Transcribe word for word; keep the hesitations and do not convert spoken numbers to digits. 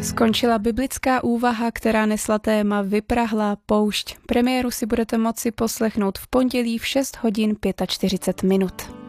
Skončila biblická úvaha, která nesla téma Vyprahlá poušť. Premiéru si budete moci poslechnout v pondělí v šest hodin čtyřicet pět minut.